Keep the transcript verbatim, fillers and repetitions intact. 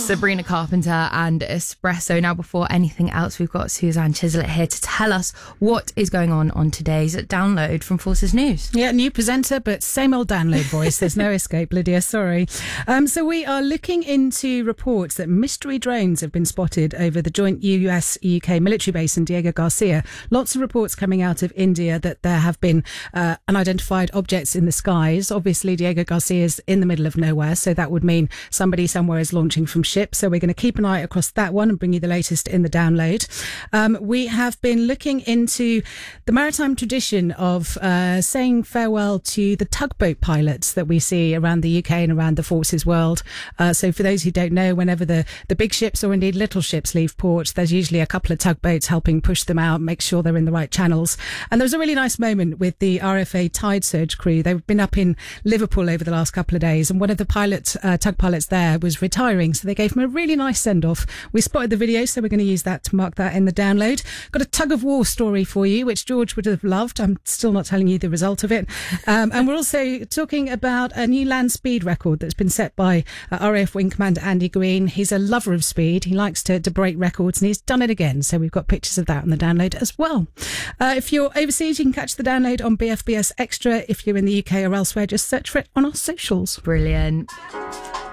Sabrina Carpenter and Espresso. Now, before anything else, we've got Suzanne Chislett here to tell us what is going on on today's download from Forces News. Yeah, new presenter, but same old download voice. There's no escape, Lydia, sorry. Um, so we are looking into reports that mystery drones have been spotted over the joint U S U K military base in Diego Garcia. Lots of reports coming out of India that there have been uh, unidentified objects in the skies. Obviously, Diego Garcia is in the middle of nowhere, so that would mean somebody somewhere is launching from ships. So we're going to keep an eye across that one and bring you the latest in the download. Um, we have been looking into the maritime tradition of uh, saying farewell to the tugboat pilots that we see around the U K and around the forces world. Uh, so for those who don't know, whenever the, the big ships or indeed little ships leave port, there's usually a couple of tugboats helping push them out, make sure they're in the right channels. And there was a really nice moment with the R F A Tide Surge crew. They've been up in Liverpool over the last couple of days, and one of the pilot, uh, tug pilots there was retiring, so they gave him a really nice send-off. We spotted the video, so we're going to use that to mark that in the download. Got a tug of war story for you, which George would have loved. I'm still not telling you the result of it. Um, and we're also talking about a new land speed record that's been set by uh, R A F Wing Commander Andy Green. He's a lover of speed. He likes to, to break records, and he's done it again. So we've got pictures of that on the download as well. Uh, if you're overseas, you can catch the download on B F B S Extra. If you're in the U K or elsewhere, just search for it on our socials. Brilliant.